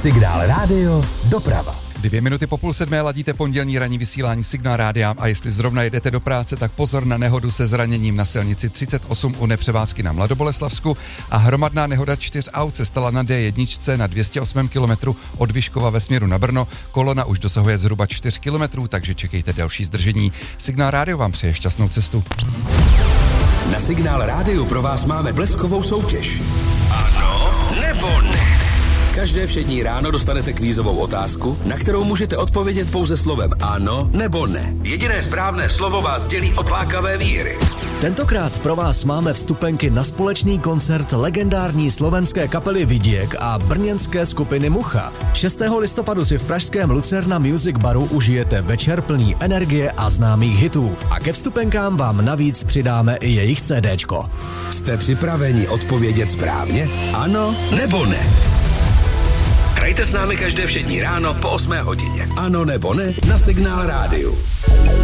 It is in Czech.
Signál Rádio doprava. 2 minuty po 6:30 ladíte pondělní ranní vysílání Signál Rádia a jestli zrovna jedete do práce, tak pozor na nehodu se zraněním na silnici 38 u nepřevázky na Mladoboleslavsku a hromadná nehoda 4 aut se stala na D1 na 208 km od Vyškova ve směru na Brno. Kolona už dosahuje zhruba 4 km, takže čekejte další zdržení. Signál Rádio vám přeje šťastnou cestu. Na Signál Rádiu pro vás máme bleskovou soutěž. Ano nebo ne? Každé všední ráno dostanete kvízovou otázku, na kterou můžete odpovědět pouze slovem ano nebo ne. Jediné správné slovo vás dělí od lákavé výhry. Tentokrát pro vás máme vstupenky na společný koncert legendární slovenské kapely Vidiek a brněnské skupiny Mucha. 6. listopadu si v pražském Lucerna Music Baru užijete večer plný energie a známých hitů. A ke vstupenkám vám navíc přidáme i jejich CDčko. Jste připraveni odpovědět správně? Ano nebo ne? Hrajte s námi každé všední ráno po 8 hodině. Ano nebo ne na Signál Rádiu.